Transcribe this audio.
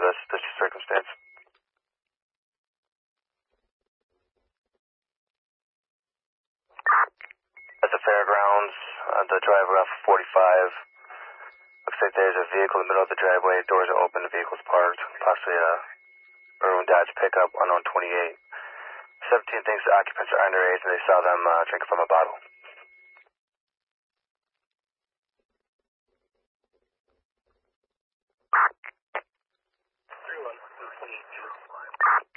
this circumstance. At the fairgrounds, the driver off 45. Looks like there's a vehicle in the middle of the driveway. Doors are open. The vehicle's parked. Possibly a maroon Dodge pickup, unknown 28. 17 thinks the occupants are underage and they saw them drinking from a bottle.